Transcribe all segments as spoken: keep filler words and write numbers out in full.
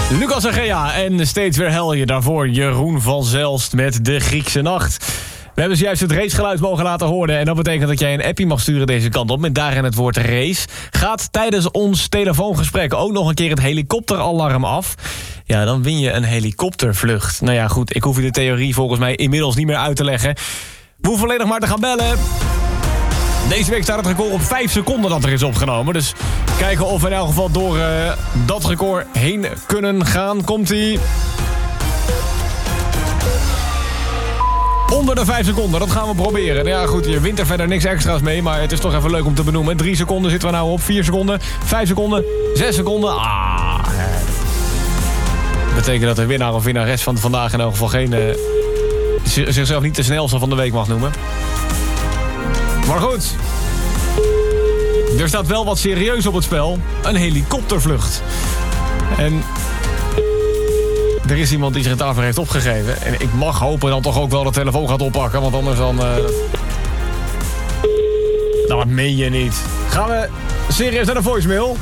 Lucas en Gea en steeds weer hel je daarvoor Jeroen van Zelst met De Griekse Nacht. We hebben zojuist het racegeluid mogen laten horen. En dat betekent dat jij een appie mag sturen deze kant op met daarin het woord race. Gaat tijdens ons telefoongesprek ook nog een keer het helikopteralarm af. Ja, dan win je een helikoptervlucht. Nou ja, goed, ik hoef je de theorie volgens mij inmiddels niet meer uit te leggen. We hoeven alleen nog maar te gaan bellen. Deze week staat het record op vijf seconden dat er is opgenomen. Dus kijken of we in elk geval door uh, dat record heen kunnen gaan. Komt-ie. Onder de vijf seconden, dat gaan we proberen. Ja goed, je wint er verder niks extra's mee, maar het is toch even leuk om te benoemen. Drie seconden zitten we nou op, vier seconden, vijf seconden, zes seconden. Ah, dat betekent dat de winnaar of winnares van vandaag in elk geval geen... Uh, zichzelf niet de snelste van de week mag noemen. Maar goed, er staat wel wat serieus op het spel. Een helikoptervlucht. En er is iemand die zich het daarvoor heeft opgegeven. En ik mag hopen dan toch ook wel de telefoon gaat oppakken. Want anders dan... Uh... Nou, wat meen je niet. Gaan we serieus naar de voicemail?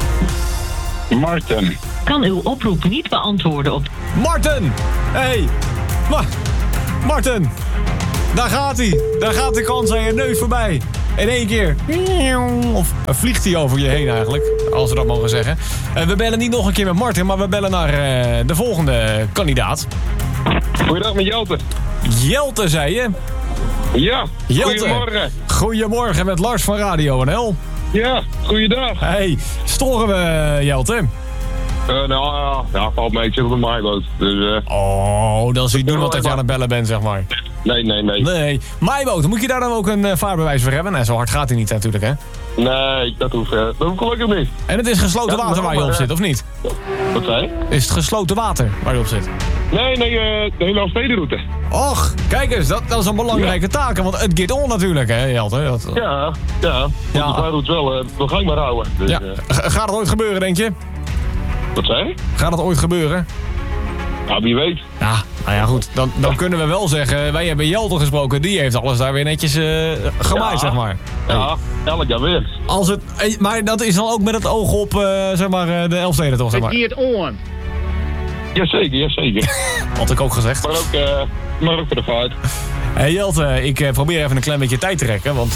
Martin. Kan uw oproep niet beantwoorden op... Martin! Hé! Hey. Ma Martin! Daar gaat hij. Daar gaat de kans aan je neus voorbij. In één keer. Of vliegt hij over je heen eigenlijk. Als we dat mogen zeggen. Uh, we bellen niet nog een keer met Martin. Maar we bellen naar uh, de volgende kandidaat. Goeiedag met Jelte. Jelte, zei je? Ja, Jelte. Goedemorgen. Goedemorgen met Lars van Radio N L. Ja, goeiedag. Hey, storen we Jelte? Uh, nou ja, ja, valt mee. Ik zit op een maaiboot. Dus, uh... Oh, dan zie je doen wat dat je aan het bellen bent, zeg maar. Nee, nee, nee. Nee, maaiboot. Moet je daar dan ook een uh, vaarbewijs voor hebben? Nee, zo hard gaat hij niet natuurlijk, hè? Nee, dat hoeft, uh, dat hoeft gelukkig niet. En het is gesloten Ja, water nou, waar je op maar, zit, of niet? Wat zei je? Is het gesloten water waar je op zit? Nee, nee, uh, de hele Stedenroute. Och, kijk eens, dat, dat is een belangrijke taak. Want het get on natuurlijk, hè, Jelte? Dat, Ja, ja. Ja. Ja. De route wel uh, wel gangbaar houden. Dus, ja. uh, Gaat het ooit gebeuren, denk je? wat zei je? Gaat het ooit gebeuren? Ja, wie weet. Ja, nou ja, goed. Dan, dan kunnen we wel zeggen, wij hebben Jelte gesproken. Die heeft alles daar weer netjes uh, gemaaid, Ja. zeg maar. Ja, elk jaar weer. Als het, maar dat is dan ook met het oog op, uh, zeg maar, uh, de Elfsteden toch, zeg maar. Get on. Jazeker, jazeker. Had ik ook gezegd. Maar ook, uh, maar ook voor de vaart. Hey Jelte, ik uh, probeer even een klein beetje tijd te rekken, want...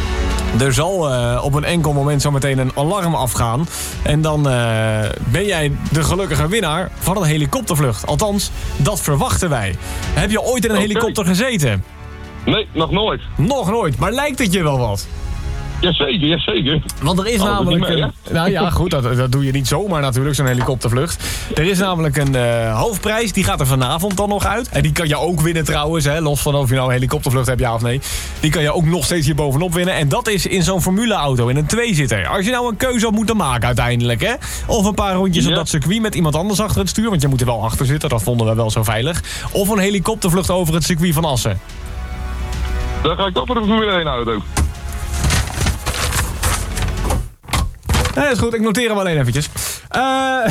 Er zal uh, op een enkel moment zo meteen een alarm afgaan. En dan uh, ben jij de gelukkige winnaar van een helikoptervlucht. Althans, dat verwachten wij. Heb je ooit in een Okay. helikopter gezeten? Nee, nog nooit. Nog nooit, maar lijkt het je wel wat? Jazeker, jazeker. Want er is Oh, dat namelijk... niet mee, een, nou ja, goed, dat, dat doe je niet zomaar natuurlijk, zo'n helikoptervlucht. Er is namelijk een uh, hoofdprijs, die gaat er vanavond dan nog uit. En die kan je ook winnen trouwens, hè, los van of je nou een helikoptervlucht hebt, ja of nee. Die kan je ook nog steeds hier bovenop winnen. En dat is in zo'n formuleauto, in een tweezitter. Als je nou een keuze had moeten maken uiteindelijk, hè. Of een paar rondjes Ja. op dat circuit met iemand anders achter het stuur. Want je moet er wel achter zitten, dat vonden we wel zo veilig. Of een helikoptervlucht over het circuit van Assen. Dan ga ik toch voor de Formule één auto. Nee, dat is goed. Ik noteer hem alleen eventjes. Uh,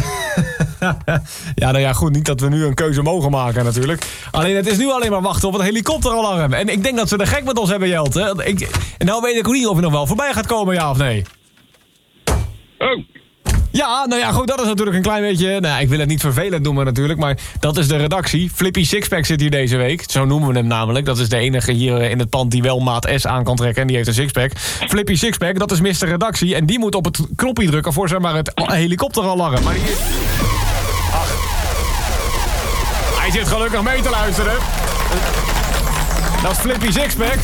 ja, nou ja, goed. Niet dat we nu een keuze mogen maken natuurlijk. Alleen het is nu alleen maar wachten op het helikopteralarm. En ik denk dat ze de gek met ons hebben, Jelte. Ik, en nou weet ik ook niet of je nog wel voorbij gaat komen, ja of nee. Oh, Ja, nou ja, goed, dat is natuurlijk een klein beetje... Nou, ik wil het niet vervelend noemen natuurlijk, maar dat is de redactie. Flippy Sixpack zit hier deze week. Zo noemen we hem namelijk. Dat is de enige hier in het pand die wel maat S aan kan trekken. En die heeft een sixpack. Flippy Sixpack, dat is mister Redactie. En die moet op het knopje drukken voor, zeg maar, het helikopteralarm. Maar die is... Ach. Hij zit gelukkig mee te luisteren. Dat is Flippy Sixpack.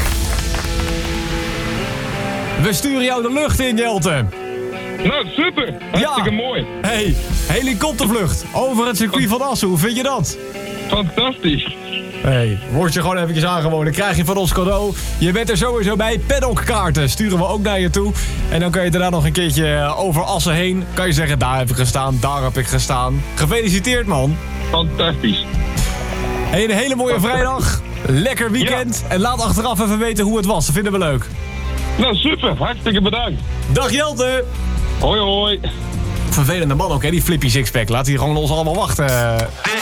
We sturen jou de lucht in, Jelte. nou super. Hartstikke Ja. mooi. Hey, helikoptervlucht over het circuit van Assen. Hoe vind je dat? Fantastisch. Hey, word je gewoon eventjes aangeboden. Krijg je van ons cadeau. Je bent er sowieso bij. Paddockkaarten sturen we ook naar je toe. En dan kan je daarna nog een keertje over Assen heen. Kan je zeggen, daar heb ik gestaan, daar heb ik gestaan. Gefeliciteerd, man. Fantastisch. Hey, een hele mooie vrijdag. Lekker weekend. En laat achteraf even weten hoe het was. Dat vinden we leuk. Nou super. Hartstikke bedankt. Dag Jelte. Hoi hoi. Vervelende man ook, hè, die Flippy Sixpack. Laat hij gewoon ons allemaal wachten.